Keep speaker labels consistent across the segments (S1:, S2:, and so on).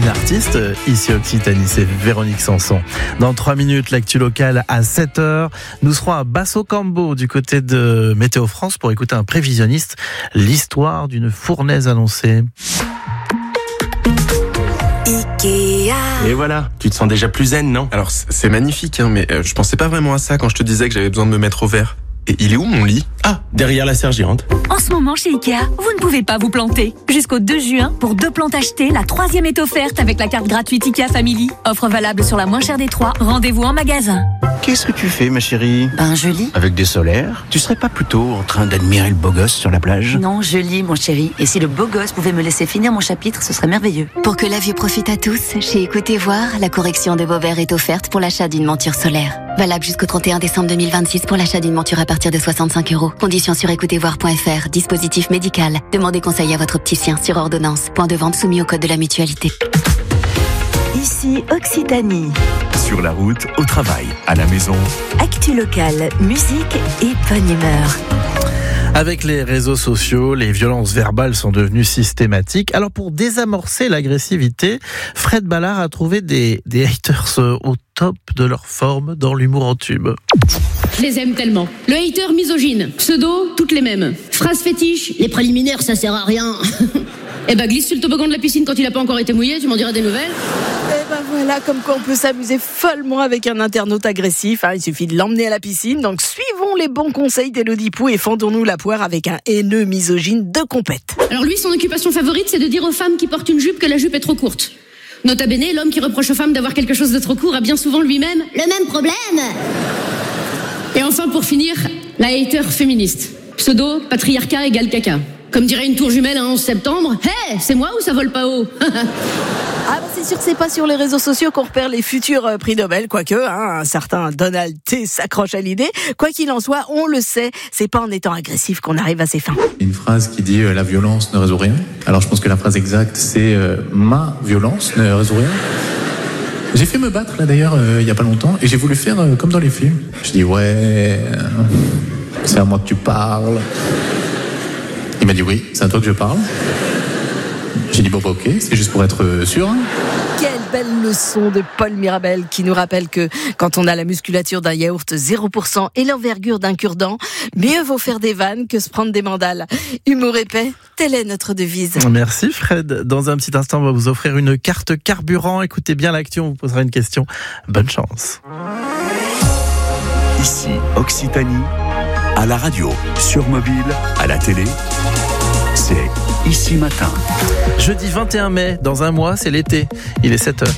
S1: artiste ici Occitanie, c'est Véronique Sanson. Dans 3 minutes, l'actu locale à 7h. Nous serons à Basso-Cambo du côté de Météo France pour écouter un prévisionniste, l'histoire d'une fournaise annoncée.
S2: Ikea.
S3: Et voilà, tu te sens déjà plus zen, non?
S4: Alors c'est magnifique, mais je pensais pas vraiment à ça quand je te disais que j'avais besoin de me mettre au vert. Et il est où mon lit?
S3: Ah, derrière la sergérante.
S2: En ce moment chez Ikea, vous ne pouvez pas vous planter. Jusqu'au 2 juin, pour 2 plantes achetées, la 3e est offerte avec la carte gratuite Ikea Family. Offre valable sur la moins chère des 3. Rendez-vous en magasin.
S5: Qu'est-ce que tu fais, ma chérie?
S6: Je lis.
S5: Avec des solaires? Tu serais pas plutôt en train d'admirer le beau gosse sur la plage?
S6: Non, je lis, mon chéri. Et si le beau gosse pouvait me laisser finir mon chapitre, ce serait merveilleux.
S7: Pour que la vue profite à tous, chez Écoutez Voir, la correction de vos verres est offerte pour l'achat d'une monture solaire. Valable jusqu'au 31 décembre 2026 pour l'achat d'une monture à partir de 65 €. Conditions sur écoutezvoir.fr. Dispositif médical. Demandez conseil à votre opticien sur ordonnance. Point de vente soumis au code de la mutualité.
S2: Ici Occitanie.
S8: Sur la route, au travail, à la maison.
S2: Actu locale, musique et bonne humeur.
S1: Avec les réseaux sociaux, les violences verbales sont devenues systématiques. Alors pour désamorcer l'agressivité, Fred Ballard a trouvé des haters au top de leur forme dans l'humour en tube.
S9: Je les aime tellement. Le hater misogyne, pseudo, toutes les mêmes. Phrase fétiche, les préliminaires ça sert à rien. Eh ben glisse sur le toboggan de la piscine quand il a pas encore été mouillé, tu m'en diras des nouvelles.
S10: Et ben voilà, comme quoi on peut s'amuser follement avec un internaute agressif. Il suffit de l'emmener à la piscine. Donc suivons les bons conseils d'Élodie Pou et fendons-nous la poire avec un haineux misogyne de compète.
S9: Alors lui, son occupation favorite, c'est de dire aux femmes qui portent une jupe que la jupe est trop courte. Nota bene, l'homme qui reproche aux femmes d'avoir quelque chose de trop court a bien souvent lui-même le même problème. Et enfin, pour finir, la hater féministe. Pseudo, patriarcat égale caca. Comme dirait une tour jumelle un 11 septembre, hey, c'est moi ou ça vole pas haut?
S10: C'est sûr que c'est pas sur les réseaux sociaux qu'on repère les futurs prix Nobel, quoique un certain Donald T s'accroche à l'idée. Quoi qu'il en soit, on le sait, c'est pas en étant agressif qu'on arrive à ses fins.
S11: Une phrase qui dit la violence ne résout rien. Alors je pense que la phrase exacte c'est ma violence ne résout rien. J'ai fait me battre là d'ailleurs il y a pas longtemps et j'ai voulu faire comme dans les films. Je dis ouais, c'est à moi que tu parles. Il m'a dit oui, c'est à toi que je parle. J'ai dit bon bah ok, c'est juste pour être sûr.
S10: Quelle belle leçon de Paul Mirabel qui nous rappelle que quand on a la musculature d'un yaourt 0% et l'envergure d'un cure-dent, mieux vaut faire des vannes que se prendre des mandales. Humour épais, telle est notre devise.
S1: Merci Fred. Dans un petit instant, on va vous offrir une carte carburant. Écoutez bien l'actu, on vous posera une question. Bonne chance.
S8: Ici, Occitanie, à la radio, sur mobile, à la télé, c'est Ici Matin.
S1: Jeudi 21 mai, dans un mois, c'est l'été. Il est 7h.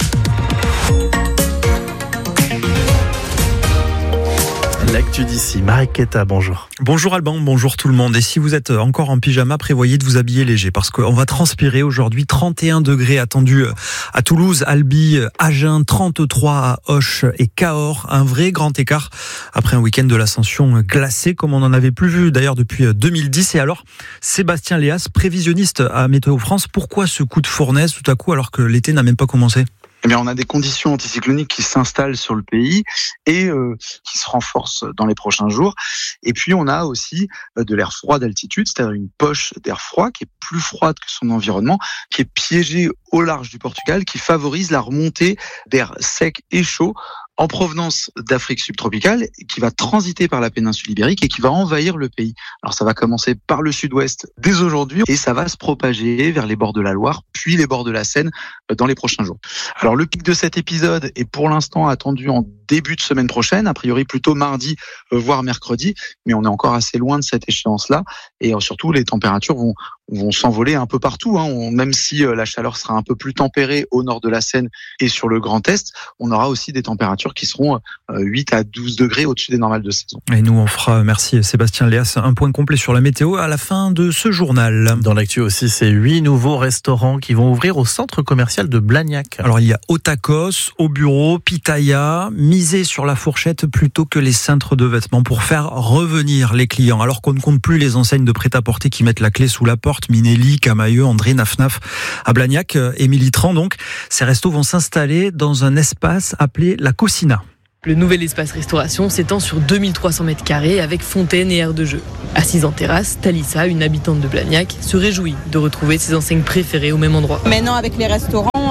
S1: L'actu d'ici, Mariquetta, bonjour.
S12: Bonjour Alban, bonjour tout le monde. Et si vous êtes encore en pyjama, prévoyez de vous habiller léger parce qu'on va transpirer aujourd'hui. 31 degrés attendus à Toulouse, Albi, Agen, 33 à Auch et Cahors. Un vrai grand écart après un week-end de l'ascension glacé comme on n'en avait plus vu d'ailleurs depuis 2010. Et alors, Sébastien Léas, prévisionniste à Météo France, pourquoi ce coup de fournaise tout à coup alors que l'été n'a même pas commencé ?
S13: Eh bien, on a des conditions anticycloniques qui s'installent sur le pays et qui se renforcent dans les prochains jours. Et puis, on a aussi de l'air froid d'altitude, c'est-à-dire une poche d'air froid qui est plus froide que son environnement, qui est piégée au large du Portugal, qui favorise la remontée d'air sec et chaud en provenance d'Afrique subtropicale, qui va transiter par la péninsule ibérique et qui va envahir le pays. Alors ça va commencer par le sud-ouest dès aujourd'hui et ça va se propager vers les bords de la Loire, puis les bords de la Seine dans les prochains jours. Alors le pic de cet épisode est pour l'instant attendu en début de semaine prochaine, a priori plutôt mardi, voire mercredi, mais on est encore assez loin de cette échéance-là et surtout les températures vont s'envoler un peu partout. Même si la chaleur sera un peu plus tempérée au nord de la Seine et sur le Grand Est, on aura aussi des températures qui seront 8 à 12 degrés au-dessus des normales de saison.
S12: Et nous, on fera, merci Sébastien Léas, un point complet sur la météo à la fin de ce journal.
S1: Dans l'actu aussi, c'est 8 nouveaux restaurants qui vont ouvrir au centre commercial de Blagnac.
S12: Alors, il y a Otakos, Au Bureau, Pitaya, miser sur la fourchette plutôt que les cintres de vêtements pour faire revenir les clients. Alors qu'on ne compte plus les enseignes de prêt-à-porter qui mettent la clé sous la porte, Minelli, Camailleux, André, Nafnaf, à Blagnac, Émilie Tran donc. Ces restos vont s'installer dans un espace appelé la Cocina.
S14: Le nouvel espace restauration s'étend sur 2300 mètres carrés avec fontaine et aire de jeu. Assise en terrasse, Thalissa, une habitante de Blagnac, se réjouit de retrouver ses enseignes préférées au même endroit.
S15: Maintenant, avec les restaurants,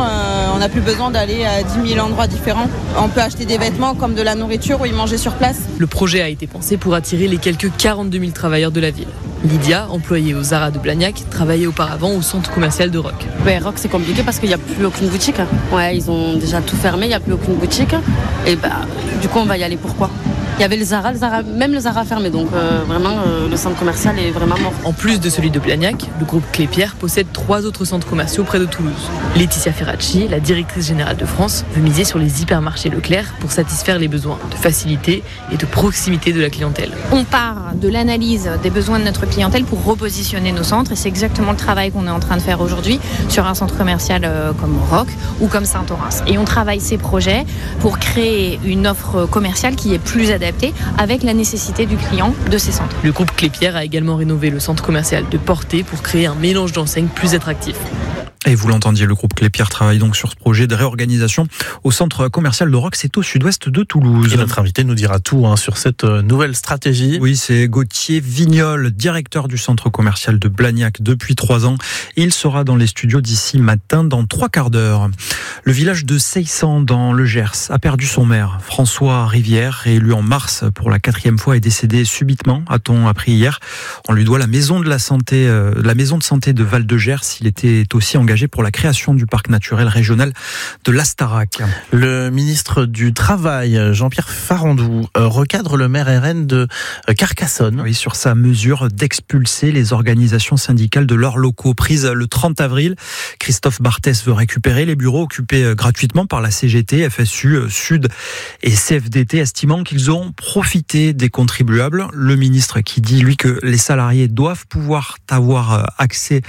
S15: on n'a plus besoin d'aller à 10 000 endroits différents. On peut acheter des vêtements comme de la nourriture ou y manger sur place.
S14: Le projet a été pensé pour attirer les quelques 42 000 travailleurs de la ville. Lydia, employée au Zara de Blagnac, travaillait auparavant au centre commercial de Roc.
S16: Roc, c'est compliqué parce qu'il n'y a plus aucune boutique. Ouais, ils ont déjà tout fermé, il n'y a plus aucune boutique. Et du coup, on va y aller pourquoi ? Il y avait le Zara, même le Zara fermé, donc vraiment le centre commercial est vraiment mort.
S14: En plus de celui de Blagnac, le groupe Clépierre possède 3 autres centres commerciaux près de Toulouse. Laetitia Ferracci, la directrice générale de France, veut miser sur les hypermarchés Leclerc pour satisfaire les besoins de facilité et de proximité de la clientèle.
S17: On part de l'analyse des besoins de notre clientèle pour repositionner nos centres et c'est exactement le travail qu'on est en train de faire aujourd'hui sur un centre commercial comme Roc ou comme Saint-Orens. Et on travaille ces projets pour créer une offre commerciale qui est plus adaptée avec la nécessité du client de ces centres.
S14: Le groupe Clépierre a également rénové le centre commercial de Portet pour créer un mélange d'enseignes plus attractif.
S12: Et vous l'entendiez, le groupe Clépierre travaille donc sur ce projet de réorganisation au centre commercial de Roc, c'est au sud-ouest de Toulouse.
S1: Et notre invité nous dira tout sur cette nouvelle stratégie.
S12: Oui, c'est Gauthier Vignol, directeur du centre commercial de Blagnac depuis 3 ans. Il sera dans les studios d'ici matin dans 3 quarts d'heure. Le village de Seissan dans le Gers a perdu son maire. François Rivière, réélu en mars pour la 4e fois, est décédé subitement, a-t-on appris hier. On lui doit la maison de santé de Val-de-Gers. Il était aussi engagé pour la création du parc naturel régional de l'Astarac.
S1: Le ministre du Travail, Jean-Pierre Farandou, recadre le maire RN de Carcassonne.
S12: Oui, sur sa mesure d'expulser les organisations syndicales de leurs locaux. Prise le 30 avril, Christophe Barthès veut récupérer les bureaux occupés gratuitement par la CGT, FSU, Sud et CFDT, estimant qu'ils ont profité des contribuables. Le ministre qui dit, lui, que les salariés doivent pouvoir avoir accès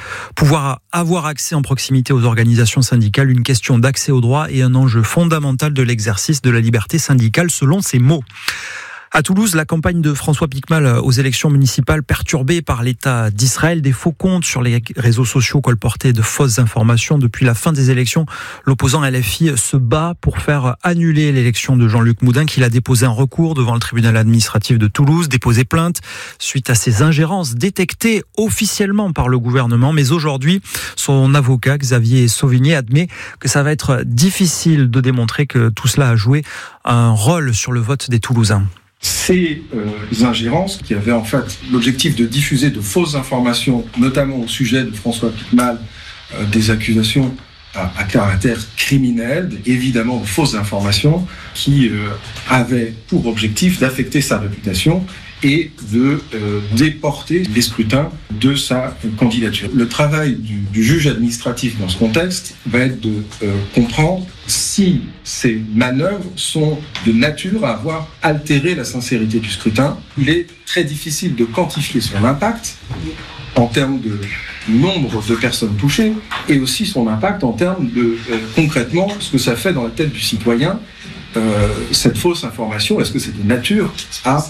S12: en proximité aux organisations syndicales, une question d'accès aux droits et un enjeu fondamental de l'exercice de la liberté syndicale, selon ses mots. À Toulouse, la campagne de François Piquemal aux élections municipales perturbée par l'État d'Israël. Des faux comptes sur les réseaux sociaux colportaient de fausses informations. Depuis la fin des élections, l'opposant LFI se bat pour faire annuler l'élection de Jean-Luc Moudin, qu'il a déposé un recours devant le tribunal administratif de Toulouse, déposé plainte suite à ces ingérences détectées officiellement par le gouvernement. Mais aujourd'hui, son avocat Xavier Sauvigné admet que ça va être difficile de démontrer que tout cela a joué un rôle sur le vote des Toulousains.
S18: Ces ingérences qui avaient en fait l'objectif de diffuser de fausses informations, notamment au sujet de François Piquemal, des accusations à caractère criminel, évidemment de fausses informations qui avaient pour objectif d'affecter sa réputation et de déporter les scrutins de sa candidature. Le travail du juge administratif dans ce contexte va être de comprendre si ces manœuvres sont de nature à avoir altéré la sincérité du scrutin. Il est très difficile de quantifier son impact en termes de nombre de personnes touchées et aussi son impact en termes de concrètement ce que ça fait dans la tête du citoyen. Cette fausse information, est-ce que c'est de nature à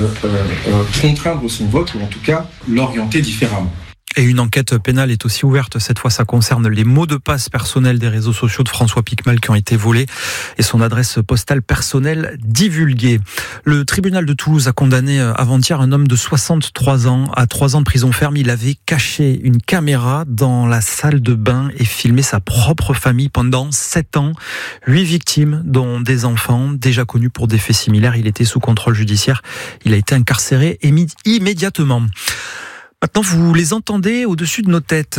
S18: contraindre son vote ou en tout cas l'orienter différemment?
S12: Et une enquête pénale est aussi ouverte. Cette fois, ça concerne les mots de passe personnels des réseaux sociaux de François Piquemal qui ont été volés et son adresse postale personnelle divulguée. Le tribunal de Toulouse a condamné avant-hier un homme de 63 ans à 3 ans de prison ferme. Il avait caché une caméra dans la salle de bain et filmé sa propre famille pendant 7 ans. 8 victimes, dont des enfants, déjà connus pour des faits similaires. Il était sous contrôle judiciaire. Il a été incarcéré immédiatement. Maintenant, vous les entendez au-dessus de nos têtes.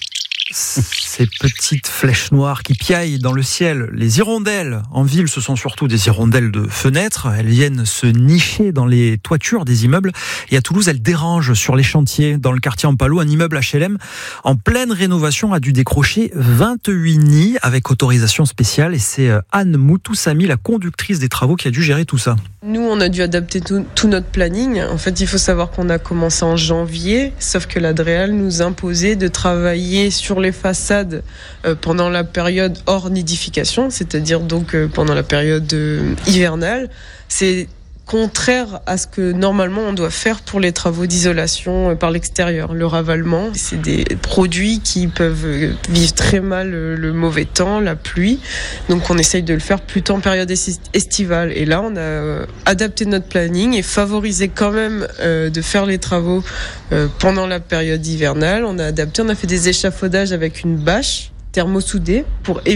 S12: Ces petites flèches noires qui piaillent dans le ciel. Les hirondelles en ville, ce sont surtout des hirondelles de fenêtres. Elles viennent se nicher dans les toitures des immeubles. Et à Toulouse, elles dérangent sur les chantiers. Dans le quartier Ampalo, un immeuble HLM en pleine rénovation a dû décrocher 28 nids avec autorisation spéciale. Et c'est Anne Moutoussami, la conductrice des travaux, qui a dû gérer tout ça.
S19: Nous, on a dû adapter tout notre planning. En fait, il faut savoir qu'on a commencé en janvier, sauf que l'Adréal nous imposait de travailler sur les façades pendant la période hors nidification, c'est-à-dire donc pendant la période hivernale. C'est contraire à ce que normalement on doit faire pour les travaux d'isolation par l'extérieur. Le ravalement, c'est des produits qui peuvent vivre très mal le mauvais temps, la pluie. Donc on essaye de le faire plutôt en période estivale. Et là, on a adapté notre planning et favorisé quand même de faire les travaux pendant la période hivernale. On a adapté, on a fait des échafaudages avec une bâche thermosoudée pour éviter